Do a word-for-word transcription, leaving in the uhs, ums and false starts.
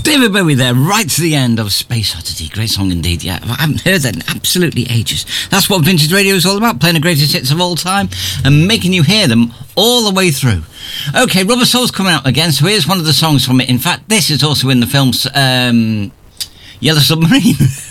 David Bowie there, right to the end of Space Oddity. Great song indeed, yeah. I haven't heard that in absolutely ages. That's what Vintage Radio is all about, playing the greatest hits of all time and making you hear them all the way through. OK, Rubber Soul's coming out again, so here's one of the songs from it. In fact, this is also in the film um, Yellow Submarine.